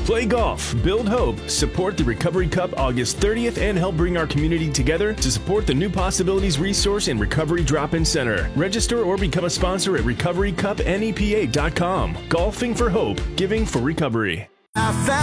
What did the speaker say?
Play golf, build hope, support the Recovery Cup August 30th, and help bring our community together to support the New Possibilities Resource and Recovery Drop-In Center. Register or become a sponsor at recoverycupnepa.com. Golfing for hope, giving for recovery. I found